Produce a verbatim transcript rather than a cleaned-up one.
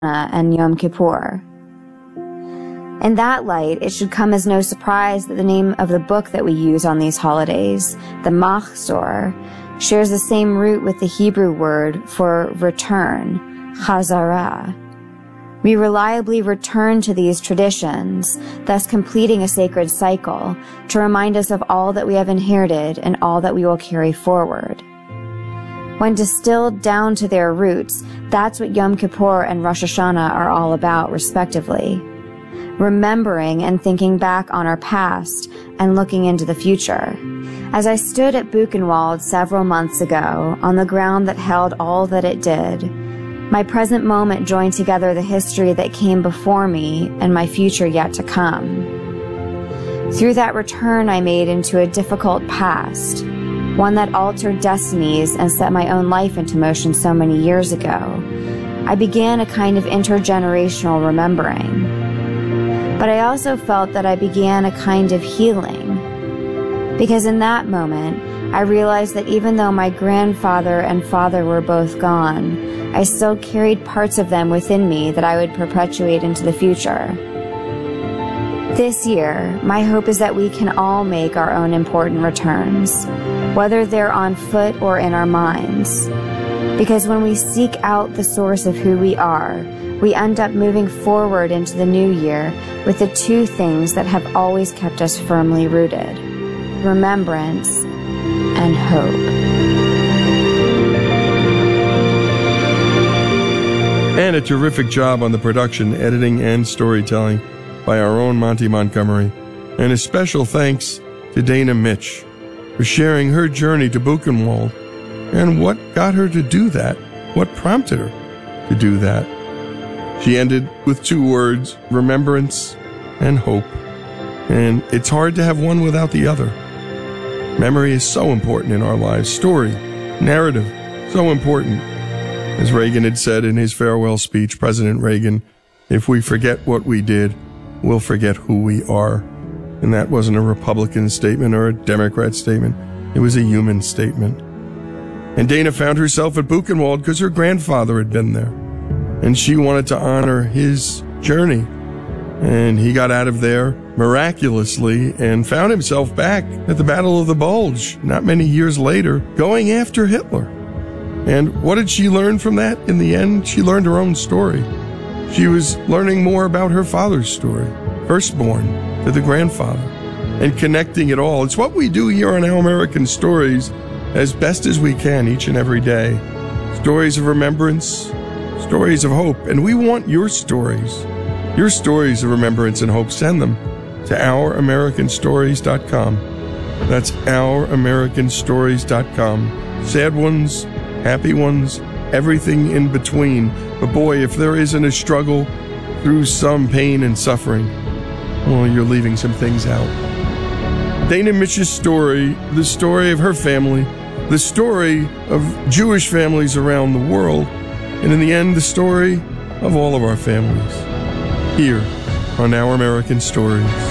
and Yom Kippur. In that light, it should come as no surprise that the name of the book that we use on these holidays, the Machzor, shares the same root with the Hebrew word for return, chazara. We reliably return to these traditions, thus completing a sacred cycle to remind us of all that we have inherited and all that we will carry forward. When distilled down to their roots, that's what Yom Kippur and Rosh Hashanah are all about, respectively. Remembering and thinking back on our past and looking into the future. As I stood at Buchenwald several months ago on the ground that held all that it did, my present moment joined together the history that came before me and my future yet to come. Through that return I made into a difficult past, one that altered destinies and set my own life into motion so many years ago. I began a kind of intergenerational remembering. But I also felt that I began a kind of healing. Because in that moment, I realized that even though my grandfather and father were both gone, I still carried parts of them within me that I would perpetuate into the future. This year, my hope is that we can all make our own important returns, whether they're on foot or in our minds. Because when we seek out the source of who we are, we end up moving forward into the new year with the two things that have always kept us firmly rooted: remembrance and hope. And a terrific job on the production, editing, and storytelling by our own Monty Montgomery. And a special thanks to Dana Mitch for sharing her journey to Buchenwald and what got her to do that, what prompted her to do that. She ended with two words, remembrance and hope. And it's hard to have one without the other. Memory is so important in our lives. Story, narrative, so important. As Reagan had said in his farewell speech, President Reagan, if we forget what we did, we'll forget who we are. And that wasn't a Republican statement or a Democrat statement. It was a human statement. And Dana found herself at Buchenwald because her grandfather had been there. And she wanted to honor his journey. And he got out of there miraculously and found himself back at the Battle of the Bulge not many years later, going after Hitler. And what did she learn from that? In the end, she learned her own story. She was learning more about her father's story, firstborn to the grandfather, and connecting it all. It's what we do here on Our American Stories as best as we can each and every day. Stories of remembrance, stories of hope, and we want your stories. Your stories of remembrance and hope, send them to our american stories dot com. That's our american stories dot com. Sad ones, happy ones, everything in between. But boy, if there isn't a struggle through some pain and suffering, well, you're leaving some things out. Dana Mitch's story, the story of her family, the story of Jewish families around the world, and in the end, the story of all of our families here on Our American Stories.